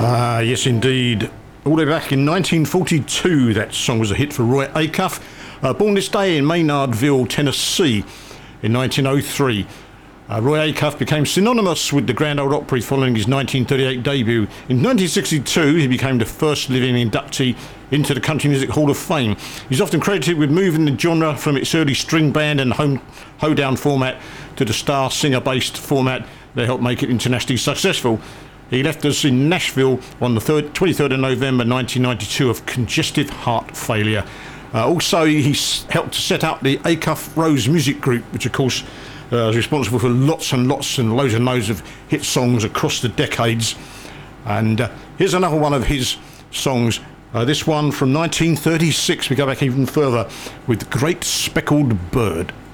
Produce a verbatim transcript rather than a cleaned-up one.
Ah, yes, indeed. All the way back in nineteen forty-two, that song was a hit for Roy Acuff. Uh, born this day in Maynardville, Tennessee, in nineteen oh three. Uh, Roy Acuff became synonymous with the Grand Ole Opry following his nineteen thirty-eight debut. In nineteen sixty-two, he became the first living inductee into the Country Music Hall of Fame. He's often credited with moving the genre from its early string band and home hoedown format to the star singer-based format that helped make it internationally successful. He left us in Nashville on the twenty-third of November nineteen ninety-two of congestive heart failure. Uh, also, he helped to set up the Acuff Rose Music Group, which of course uh, is responsible for lots and lots and loads and loads of hit songs across the decades. And uh, here's another one of his songs. Uh, this one from nineteen thirty-six. We go back even further with Great Speckled Bird.